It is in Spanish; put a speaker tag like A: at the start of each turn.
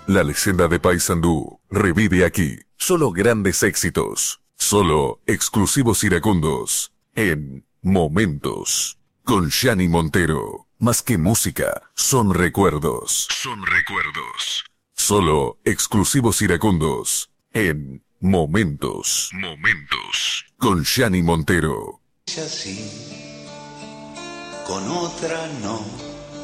A: La leyenda de Paysandú revive aquí. Solo grandes éxitos. Solo exclusivos iracundos. En Momentos. Con Gianni Montero. Más que música, son recuerdos. Son recuerdos. Solo exclusivos iracundos. En Momentos. Momentos. Con Gianni Montero.
B: Así, con otra no.